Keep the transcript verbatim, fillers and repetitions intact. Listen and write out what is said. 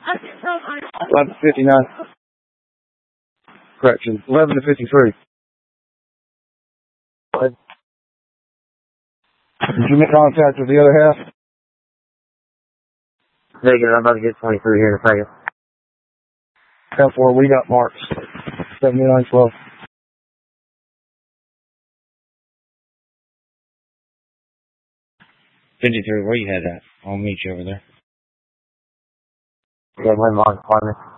eleven fifty-nine. Correction, eleven to fifty-three. Did you make contact with the other half? Negative, I'm about to get twenty-three here in a second. ten four, we got marks. seventy-nine twelve. fifty-three, where you head at? I'll meet you over there. Yeah, my mom's apartment.